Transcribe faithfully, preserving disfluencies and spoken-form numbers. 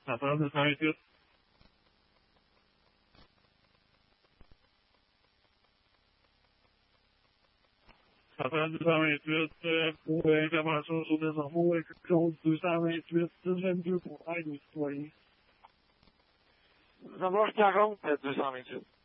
Central deux cent vingt-huit. Central deux cent vingt-huit, euh, pour euh, intervention sur des infos avec le code deux cent vingt-huit six vingt-deux pour aide aux citoyens. Ça marche quarante, deux cent vingt-huit.